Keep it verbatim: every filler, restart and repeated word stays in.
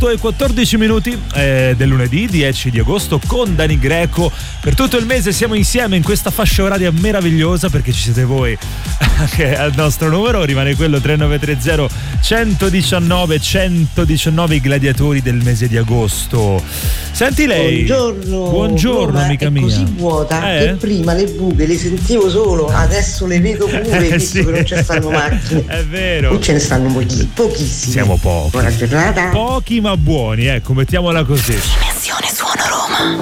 otto e quattordici minuti eh, del lunedì dieci di agosto con Dani Greco. Per tutto il mese siamo insieme in questa fascia oraria meravigliosa, perché ci siete voi anche al nostro numero, rimane quello tre nove tre zero uno uno nove uno uno nove, i gladiatori del mese di agosto. Senti lei. Buongiorno. Buongiorno, Roma amica è mia. così vuota eh? che prima le buche le sentivo solo, adesso le vedo pure, eh, visto sì. che non ci stanno macchine. È vero. O ce ne stanno pochi, pochissimi. Siamo pochi. Buona giornata. Pochi ma buoni, ecco, mettiamola così. Dimensione Suono Roma.